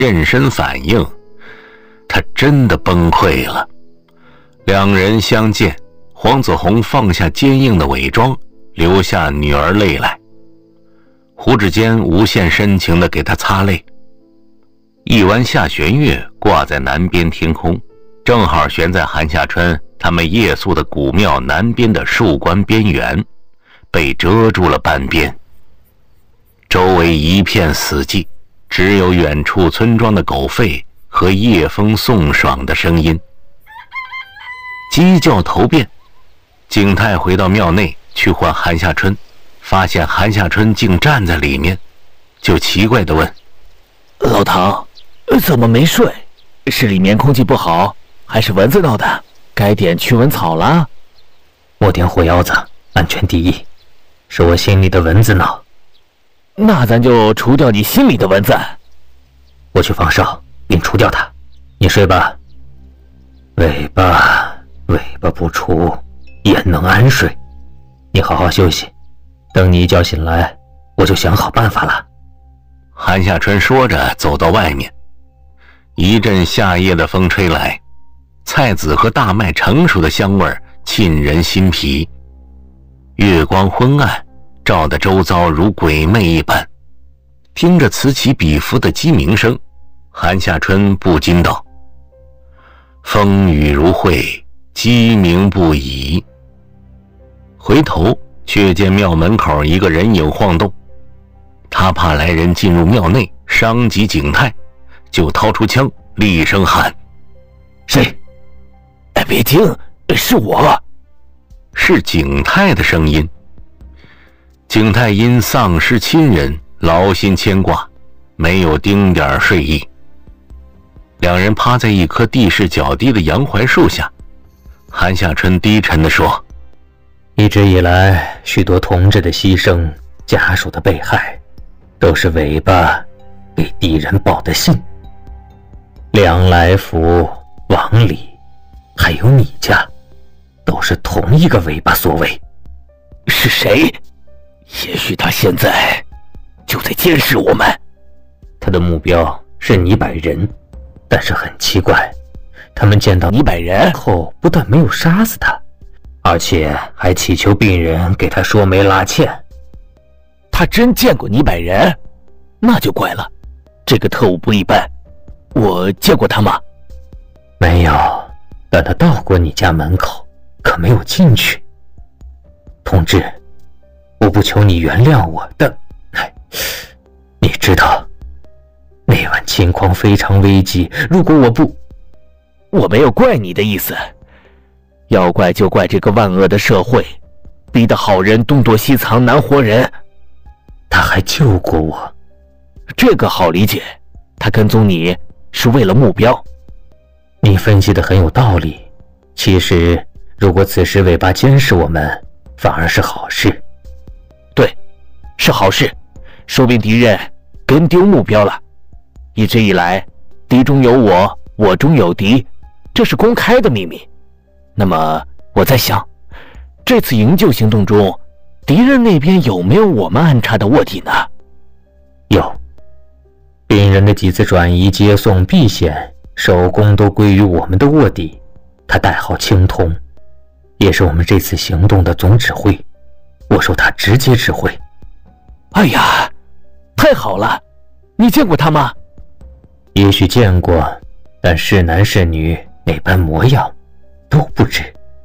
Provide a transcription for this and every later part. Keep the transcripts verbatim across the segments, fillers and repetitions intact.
妊娠反应，他真的崩溃了。两人相见，黄子弘放下坚硬的伪装，流下女儿泪来。胡志坚无限深情地给他擦泪。一弯下弦月挂在南边天空，正好悬在韩夏春他们夜宿的古庙南边的树冠边缘，被遮住了半边。周围一片死寂，只有远处村庄的狗吠和夜风送爽的声音。鸡叫头遍，景泰回到庙内去唤韩夏春，发现韩夏春竟站在里面，就奇怪地问： 老唐，怎么没睡？是里面空气不好，还是蚊子闹的？该点驱蚊草了。 莫点火腰子，安全第一，是我心里的蚊子闹。 那咱就除掉你心里的蚊子。 我去放哨并除掉它，你睡吧。尾巴尾巴不除也能安睡，你好好休息，等你一觉醒来，我就想好办法了。 韩夏春说着走到外面，一阵夏夜的风吹来，菜籽和大麦成熟的香味沁人心脾。月光昏暗，照得周遭如鬼魅一般。听着此起彼伏的鸡鸣声，韩夏春不禁道：风雨如晦，鸡鸣不已。回头却见庙门口一个人影晃动，他怕来人进入庙内伤及景泰，就掏出枪厉声喊： 谁？哎，别听，是我。 是景泰的声音。景泰因丧失亲人，劳心牵挂，没有丁点睡意。两人趴在一棵地势较低的杨槐树下，韩夏春低沉地说： 一直以来，许多同志的牺牲，家属的被害，都是尾巴给敌人报的信。梁来福、王李，还有你家，都是同一个尾巴所为。 是谁？也许他现在就在监视我们。 他的目标是倪百人，但是很奇怪，他们见到倪百人后，不但没有杀死他，而且还祈求病人给他说媒拉纤。 他真见过倪百人？那就怪了，这个特务不一般。我见过他吗？ 没有，但他到过你家门口，可没有进去。同志，我不求你原谅我，但你知道那晚情况非常危急，如果我不…… 我没有怪你的意思，要怪就怪这个万恶的社会，逼得好人东躲西藏，难活人。 他还救过我， 这个好理解，他跟踪你是为了目标。 你分析的很有道理，其实如果此时尾巴监视我们，反而是好事。 对，是好事，说明敌人跟丢目标了。一直以来，敌中有我，我中有敌，这是公开的秘密。那么我在想，这次营救行动中，敌人那边有没有我们安插的卧底呢？ 有，病人的几次转移、接送、避险，手工都归于我们的卧底，他代号青铜，也是我们这次行动的总指挥，我受他直接指挥。 哎呀，太好了！你见过他吗？ 也许见过，但是男是女，哪般模样都不知。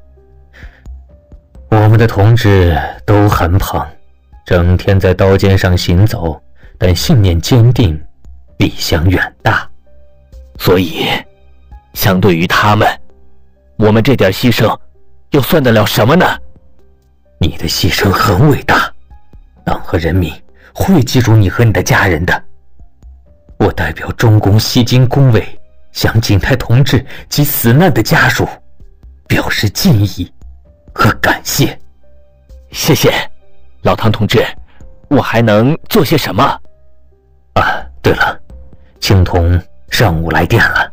我们的同志都很捧，整天在刀尖上行走，但信念坚定，理想远大。 所以相对于他们，我们这点牺牲又算得了什么呢？ 你的牺牲很伟大，党和人民会记住你和你的家人的。我代表中共西京工委向景泰同志及死难的家属表示敬意和感谢。 谢谢老唐同志，我还能做些什么？ 啊，对了，青铜上午来电了。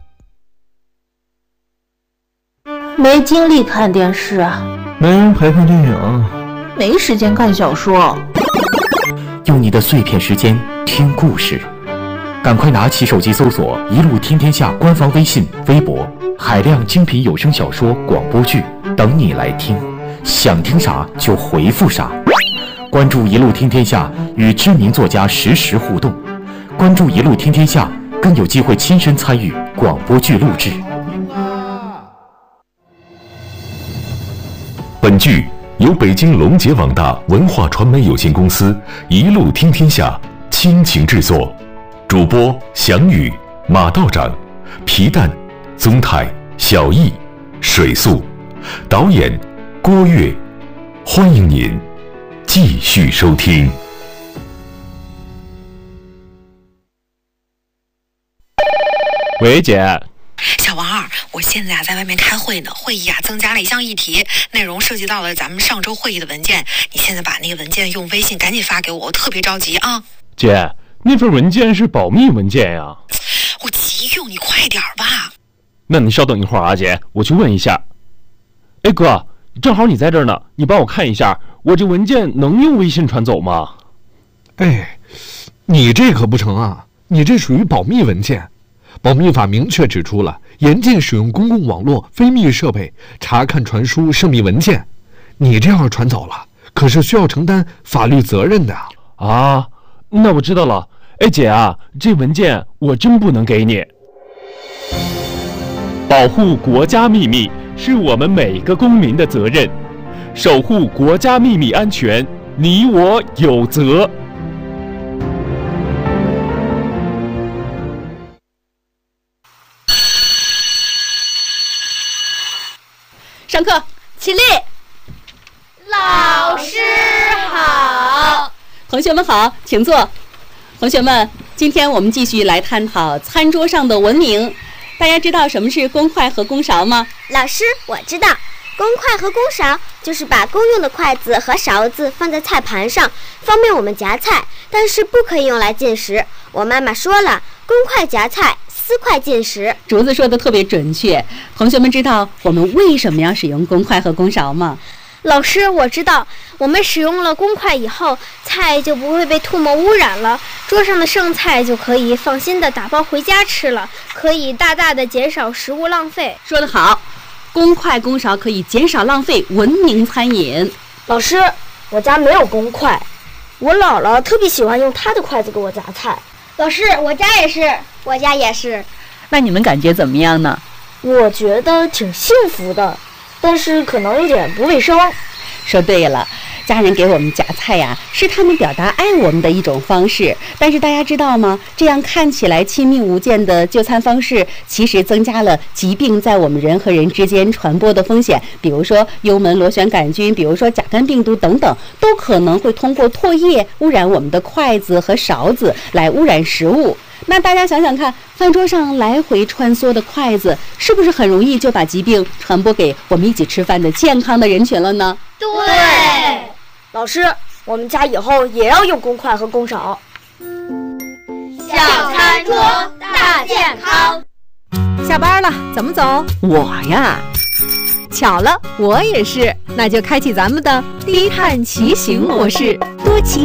没精力看电视啊， 没人陪看电影， 没时间看小说， 用你的碎片时间听故事， 赶快拿起手机搜索“一路听天下”官方微信、微博，海量精品有声小说、广播剧等你来听，想听啥就回复啥。关注“一路听天下”，与知名作家实时互动。关注“一路听天下”，更有机会亲身参与广播剧录制。 本剧由北京龙杰网大文化传媒有限公司一路听天下倾情制作，主播翔宇、马道长、皮蛋、宗泰、小易、水素，导演郭跃。欢迎您继续收听。 喂，姐。 小王二，我现在啊在外面开会呢，会议啊增加了一项议题，内容涉及到了咱们上周会议的文件。你现在把那个文件用微信赶紧发给我，我特别着急啊。 姐，那份文件是保密文件呀。 我急用，你快点吧。 那你稍等一会儿啊，姐，我去问一下。哎哥，正好你在这儿呢，你帮我看一下，我这文件能用微信传走吗？ 哎，你这可不成啊，你这属于保密文件。保密法明确指出了，严禁使用公共网络、非密设备查看、传输涉密文件。你这要传走了，可是需要承担法律责任的啊。那我知道了。哎，姐啊，这文件我真不能给你。保护国家秘密是我们每个公民的责任，守护国家秘密安全，你我有责。 上课，起立。 老师好。 同学们好，请坐。同学们，今天我们继续来探讨餐桌上的文明。大家知道什么是公筷和公勺吗？ 老师，我知道，公筷和公勺就是把公用的筷子和勺子放在菜盘上，方便我们夹菜，但是不可以用来进食。我妈妈说了，公筷夹菜，私筷进食。 竹子说的特别准确。同学们知道我们为什么要使用公筷和公勺吗？ 老师，我知道，我们使用了公筷以后，菜就不会被唾沫污染了，桌上的剩菜就可以放心的打包回家吃了，可以大大的减少食物浪费。 说得好，公筷公勺可以减少浪费，文明餐饮。 老师，我家没有公筷，我姥姥特别喜欢用她的筷子给我夹菜。 老师，我家也是， 我家也是。 那你们感觉怎么样呢？ 我觉得挺幸福的，但是可能有点不卫生。 说对了，家人给我们夹菜呀，是他们表达爱我们的一种方式。但是大家知道吗？这样看起来亲密无间的就餐方式，其实增加了疾病在我们人和人之间传播的风险。比如说幽门螺旋杆菌，比如说甲肝病毒等等，都可能会通过唾液污染我们的筷子和勺子，来污染食物。那大家想想看，饭桌上来回穿梭的筷子，是不是很容易就把疾病传播给我们一起吃饭的健康的人群了呢？ 对。 老师，我们家以后也要用公筷和公勺。 小餐桌大健康。 下班了，怎么走？ 我呀， 巧了，我也是。那就开启咱们的低碳骑行模式， 多骑